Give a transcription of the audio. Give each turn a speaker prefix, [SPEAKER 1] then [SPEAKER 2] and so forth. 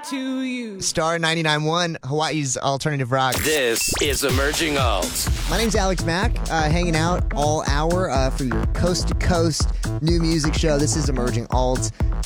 [SPEAKER 1] to you.
[SPEAKER 2] Star 99.1, Hawaii's alternative rock.
[SPEAKER 3] This is Emerging Alt.
[SPEAKER 4] My name's Alex Mack, hanging out all hour for your coast-to-coast new music show. This is Emerging Alt.